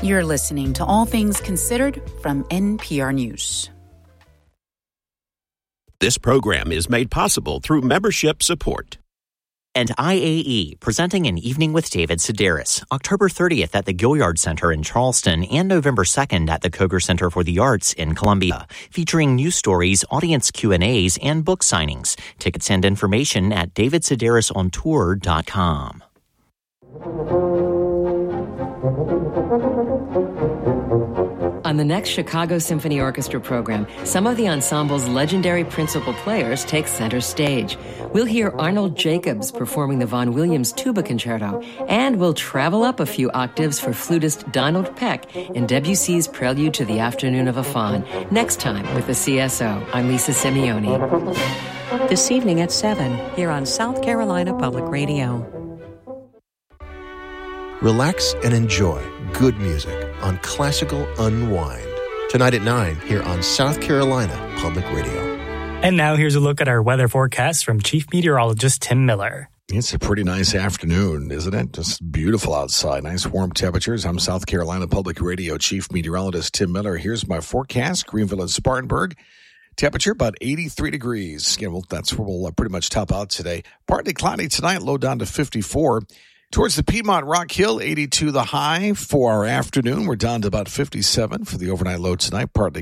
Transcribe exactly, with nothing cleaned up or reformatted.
You're listening to All Things Considered from N P R News. This program is made possible through membership support. And I A E, presenting An Evening with David Sedaris, October thirtieth at the Gilliard Center in Charleston and November second at the Koger Center for the Arts in Columbia, featuring news stories, audience Q and A's, and book signings. Tickets and information at david sedaris on tour dot com. On the next Chicago Symphony Orchestra program, some of the ensemble's legendary principal players take center stage. We'll hear Arnold Jacobs performing the Vaughan Williams Tuba Concerto, and we'll travel up a few octaves for flutist Donald Peck in Debussy's Prelude to the Afternoon of a Faun. Next time with the C S O, I'm Lisa Simeone. This evening at seven, here on South Carolina Public Radio. Relax and enjoy good music on Classical Unwind. Tonight at nine here on South Carolina Public Radio. And now here's a look at our weather forecast from Chief Meteorologist Tim Miller. It's a pretty nice afternoon, isn't it? Just beautiful outside. Nice warm temperatures. I'm South Carolina Public Radio Chief Meteorologist Tim Miller. Here's my forecast. Greenville and Spartanburg. Temperature about eighty-three degrees. Yeah, well, that's where we'll pretty much top out today. Partly cloudy tonight, low down to fifty-four. Towards the Piedmont Rock Hill, eighty-two the high for our afternoon. We're down to about fifty-seven for the overnight low tonight. Partly